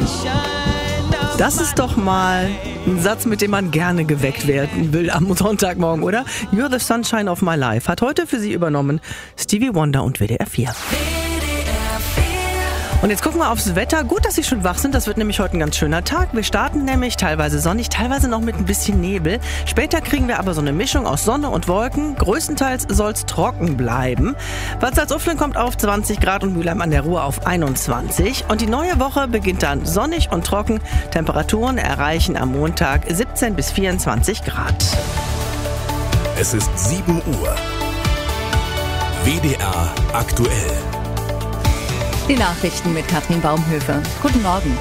Das ist doch mal ein Satz, mit dem man gerne geweckt werden will am Sonntagmorgen, oder? You're the sunshine of my life hat heute für Sie übernommen Stevie Wonder und WDR 4. Und jetzt gucken wir aufs Wetter. Gut, dass Sie schon wach sind. Das wird nämlich heute ein ganz schöner Tag. Wir starten nämlich teilweise sonnig, teilweise noch mit ein bisschen Nebel. Später kriegen wir aber so eine Mischung aus Sonne und Wolken. Größtenteils soll es trocken bleiben. Bad Salzuflen kommt auf 20 Grad und Mülheim an der Ruhr auf 21. Und die neue Woche beginnt dann sonnig und trocken. Temperaturen erreichen am Montag 17 bis 24 Grad. Es ist 7 Uhr. WDR aktuell. Die Nachrichten mit Katrin Baumhöfer. Guten Morgen.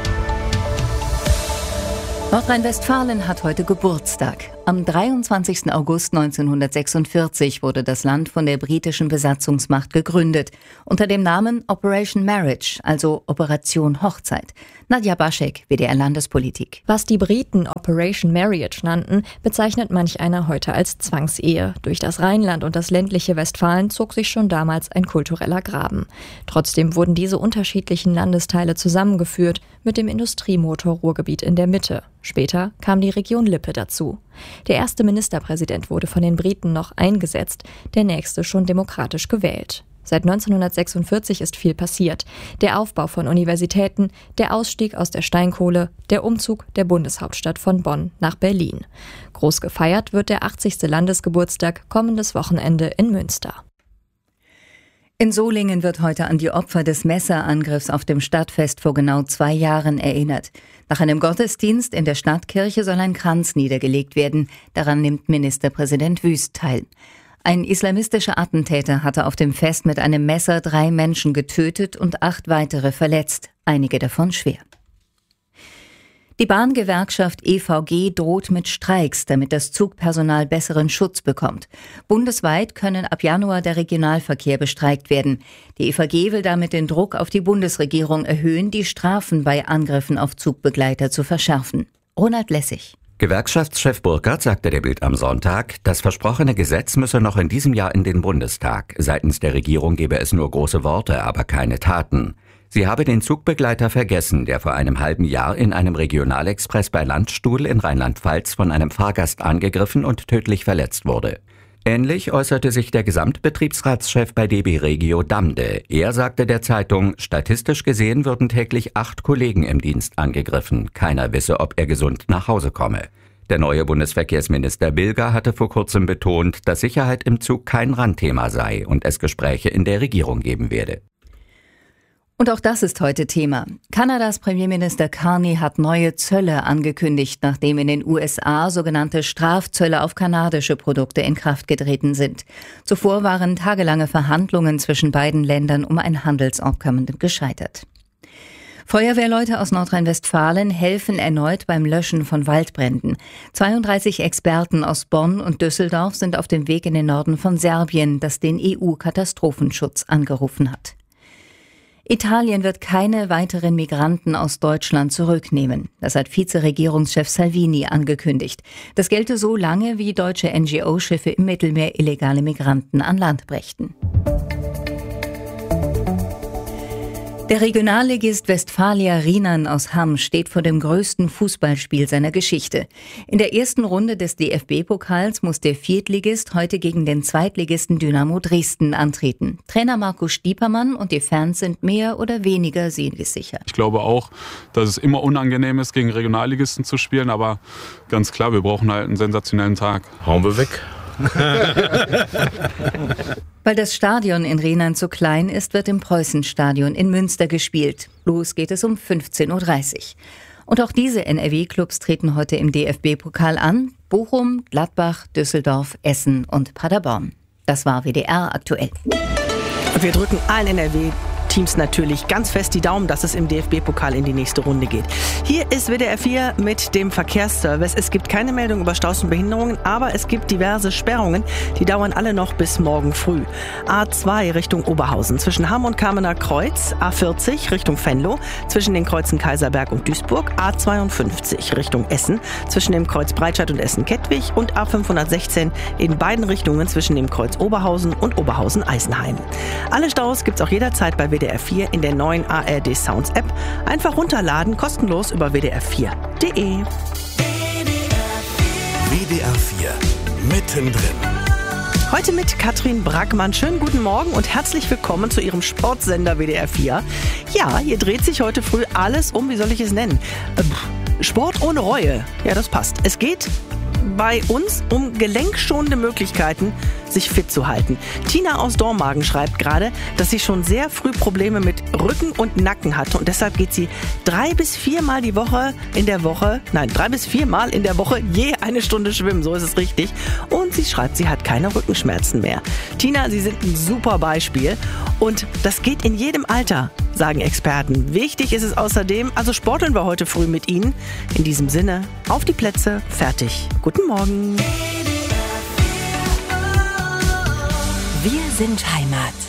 Nordrhein-Westfalen hat heute Geburtstag. Am 23. August 1946 wurde das Land von der britischen Besatzungsmacht gegründet, unter dem Namen Operation Marriage, also Operation Hochzeit. Nadja Baschek, WDR Landespolitik. Was die Briten Operation Marriage nannten, bezeichnet manch einer heute als Zwangsehe. Durch das Rheinland und das ländliche Westfalen zog sich schon damals ein kultureller Graben. Trotzdem wurden diese unterschiedlichen Landesteile zusammengeführt mit dem Industriemotor Ruhrgebiet in der Mitte. Später kam die Region Lippe dazu. Der erste Ministerpräsident wurde von den Briten noch eingesetzt, der nächste schon demokratisch gewählt. Seit 1946 ist viel passiert. Der Aufbau von Universitäten, der Ausstieg aus der Steinkohle, der Umzug der Bundeshauptstadt von Bonn nach Berlin. Groß gefeiert wird der 80. Landesgeburtstag kommendes Wochenende in Münster. In Solingen wird heute an die Opfer des Messerangriffs auf dem Stadtfest vor genau 2 Jahren erinnert. Nach einem Gottesdienst in der Stadtkirche soll ein Kranz niedergelegt werden. Daran nimmt Ministerpräsident Wüst teil. Ein islamistischer Attentäter hatte auf dem Fest mit einem Messer 3 Menschen getötet und 8 weitere verletzt, einige davon schwer. Die Bahngewerkschaft EVG droht mit Streiks, damit das Zugpersonal besseren Schutz bekommt. Bundesweit können ab Januar der Regionalverkehr bestreikt werden. Die EVG will damit den Druck auf die Bundesregierung erhöhen, die Strafen bei Angriffen auf Zugbegleiter zu verschärfen. Ronald Lessig. Gewerkschaftschef Burkhardt sagte der Bild am Sonntag, das versprochene Gesetz müsse noch in diesem Jahr in den Bundestag. Seitens der Regierung gebe es nur große Worte, aber keine Taten. Sie habe den Zugbegleiter vergessen, der vor einem halben Jahr in einem Regionalexpress bei Landstuhl in Rheinland-Pfalz von einem Fahrgast angegriffen und tödlich verletzt wurde. Ähnlich äußerte sich der Gesamtbetriebsratschef bei DB Regio Damde. Er sagte der Zeitung, statistisch gesehen würden täglich 8 Kollegen im Dienst angegriffen. Keiner wisse, ob er gesund nach Hause komme. Der neue Bundesverkehrsminister Bilger hatte vor kurzem betont, dass Sicherheit im Zug kein Randthema sei und es Gespräche in der Regierung geben werde. Und auch das ist heute Thema. Kanadas Premierminister Carney hat neue Zölle angekündigt, nachdem in den USA sogenannte Strafzölle auf kanadische Produkte in Kraft getreten sind. Zuvor waren tagelange Verhandlungen zwischen beiden Ländern um ein Handelsabkommen gescheitert. Feuerwehrleute aus Nordrhein-Westfalen helfen erneut beim Löschen von Waldbränden. 32 Experten aus Bonn und Düsseldorf sind auf dem Weg in den Norden von Serbien, das den EU-Katastrophenschutz angerufen hat. Italien wird keine weiteren Migranten aus Deutschland zurücknehmen. Das hat Vizeregierungschef Salvini angekündigt. Das gelte so lange, wie deutsche NGO-Schiffe im Mittelmeer illegale Migranten an Land brächten. Der Regionalligist Westfalia Rienan aus Hamm steht vor dem größten Fußballspiel seiner Geschichte. In der ersten Runde des DFB-Pokals muss der Viertligist heute gegen den Zweitligisten Dynamo Dresden antreten. Trainer Markus Stiepermann und die Fans sind mehr oder weniger siegessicher. Ich glaube auch, dass es immer unangenehm ist, gegen Regionalligisten zu spielen, aber ganz klar, wir brauchen halt einen sensationellen Tag. Hauen wir weg. Weil das Stadion in Rienan zu klein ist, wird im Preußenstadion in Münster gespielt. Los geht es um 15.30 Uhr. Und auch diese NRW-Clubs treten heute im DFB-Pokal an. Bochum, Gladbach, Düsseldorf, Essen und Paderborn. Das war WDR aktuell. Und wir drücken allen NRW-Teams natürlich ganz fest die Daumen, dass es im DFB-Pokal in die nächste Runde geht. Hier ist WDR 4 mit dem Verkehrsservice. Es gibt keine Meldung über Staus und Behinderungen, aber es gibt diverse Sperrungen. Die dauern alle noch bis morgen früh. A2 Richtung Oberhausen zwischen Hamm und Kamener Kreuz, A40 Richtung Venlo zwischen den Kreuzen Kaiserberg und Duisburg, A52 Richtung Essen zwischen dem Kreuz Breitscheid und Essen-Kettwig und A516 in beiden Richtungen zwischen dem Kreuz Oberhausen und Oberhausen-Eisenheim. Alle Staus gibt's auch jederzeit bei WDR WDR 4 in der neuen ARD Sounds App. Einfach runterladen, kostenlos über wdr4.de. WDR 4 mittendrin. Heute mit Katrin Brackmann. Schönen guten Morgen und herzlich willkommen zu Ihrem Sportsender WDR 4. Ja, hier dreht sich heute früh alles um, wie soll ich es nennen? Sport ohne Reue. Ja, das passt. Es geht bei uns um gelenkschonende Möglichkeiten, sich fit zu halten. Tina aus Dormagen schreibt gerade, dass sie schon sehr früh Probleme mit Rücken und Nacken hatte und deshalb geht sie 3 bis 4 Mal in der Woche je eine Stunde schwimmen, so ist es richtig. Und sie schreibt, sie hat keine Rückenschmerzen mehr. Tina, Sie sind ein super Beispiel und das geht in jedem Alter, sagen Experten. Wichtig ist es außerdem, also sporteln wir heute früh mit Ihnen. In diesem Sinne, auf die Plätze, fertig. Guten Morgen. Wir sind Heimat.